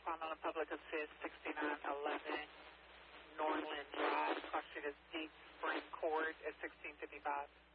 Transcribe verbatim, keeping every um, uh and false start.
Honolulu Public Assist, sixty-nine eleven Norland Drive. Cross Street is Deep Spring Court at sixteen fifty-five.